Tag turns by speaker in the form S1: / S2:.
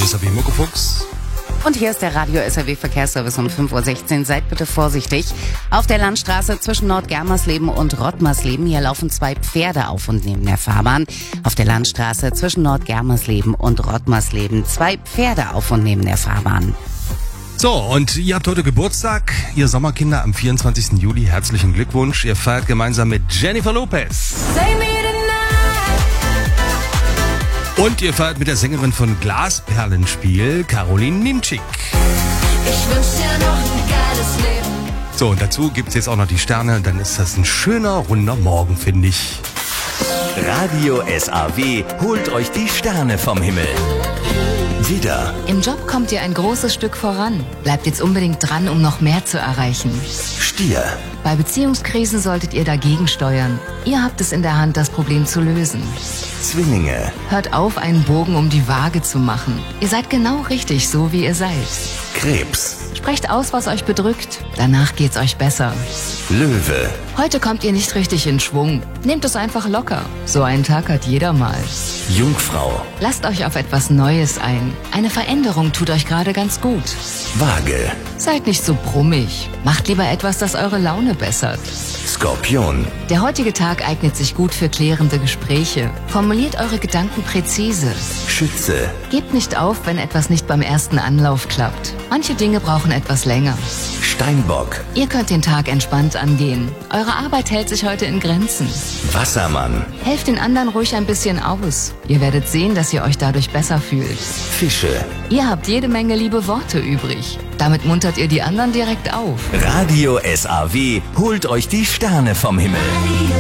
S1: SAW Muckefuchs.
S2: Und hier ist der Radio SAW Verkehrsservice um 5:16 Uhr. Seid bitte vorsichtig. Auf der Landstraße zwischen Nordgermersleben und Rottmarsleben, hier laufen 2 Pferde auf und neben der Fahrbahn. Auf der Landstraße zwischen Nordgermersleben und Rottmarsleben 2 Pferde auf und neben der Fahrbahn.
S1: So, und ihr habt heute Geburtstag, ihr Sommerkinder, am 24. Juli. Herzlichen Glückwunsch. Ihr feiert gemeinsam mit Jennifer Lopez. Und ihr feiert mit der Sängerin von Glasperlenspiel, Caroline Nimczyk.
S3: Ich wünsch dir noch ein geiles Leben.
S1: So, und dazu gibt's jetzt auch noch die Sterne. Dann ist das ein schöner, runder Morgen, finde ich.
S4: Radio SAW holt euch die Sterne vom Himmel. Widder,
S5: Im Job kommt ihr ein großes Stück voran. Bleibt jetzt unbedingt dran, um noch mehr zu erreichen.
S4: Stier,
S5: Bei Beziehungskrisen solltet ihr dagegen steuern. Ihr habt es in der Hand, das Problem zu lösen.
S4: Zwillinge,
S5: Hört auf, einen Bogen um die Waage zu machen. Ihr seid genau richtig, so wie ihr seid.
S4: Krebs,
S5: Sprecht aus, was euch bedrückt. Danach geht's euch besser.
S4: Löwe,
S5: Heute kommt ihr nicht richtig in Schwung. Nehmt es einfach locker. So einen Tag hat jeder mal.
S4: Jungfrau,
S5: Lasst euch auf etwas Neues ein. Eine Veränderung tut euch gerade ganz gut.
S4: Waage,
S5: Seid nicht so brummig. Macht lieber etwas, das eure Laune bessert.
S4: Skorpion,
S5: Der heutige Tag eignet sich gut für klärende Gespräche. Formuliert eure Gedanken präzise.
S4: Schütze,
S5: Gebt nicht auf, wenn etwas nicht beim ersten Anlauf klappt. Manche Dinge brauchen etwas länger.
S4: Steinbock,
S5: Ihr könnt den Tag entspannt angehen. Eure Arbeit hält sich heute in Grenzen.
S4: Wassermann,
S5: Helft den anderen ruhig ein bisschen aus. Ihr werdet sehen, dass ihr euch dadurch besser fühlt.
S4: Fische.
S5: Ihr habt jede Menge liebe Worte übrig. Damit muntert ihr die anderen direkt auf.
S4: Radio SAW holt euch die Sterne vom Himmel.